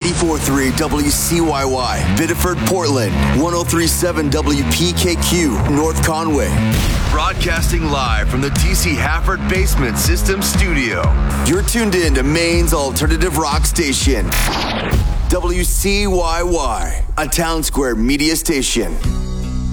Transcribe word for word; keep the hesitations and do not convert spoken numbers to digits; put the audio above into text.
ninety-four point three W C Y Y, Biddeford, Portland, one oh three point seven W P K Q, North Conway. Broadcasting live from the T C Hafford Basement System Studio. You're tuned in to Maine's alternative rock station, W C Y Y, a Town Square media station.